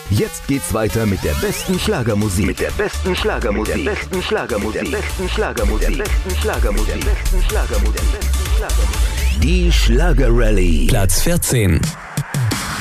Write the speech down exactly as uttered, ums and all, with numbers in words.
Jetzt geht's weiter mit der besten Schlagermusik. Mit der besten Schlagermusik. Mit der besten Schlagermusik. Mit der besten Schlagermusik. Mit der besten Schlagermusik. Mit der besten Schlagermusik. Die Schlager Rallye. Platz vierzehn.